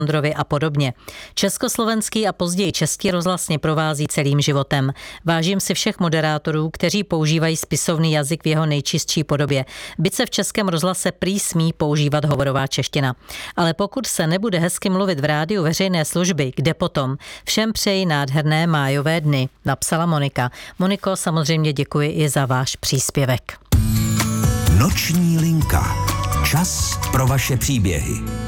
Ondrovi a podobně. Československý a později Český rozhlas mě provází celým životem. Vážím si všech moderátorů, kteří používají spisovný jazyk v jeho nejčistší podobě. Byť se v Českém rozhlase prý smí používat hovorová čeština. Ale pokud se nebude hezky mluvit v rádiu veřejné služby, kde potom? Všem přeji nádherné májové dny, napsala Monika. Moniko, samozřejmě děkuji i za váš příspěvek. Noční linka. Čas pro vaše příběhy.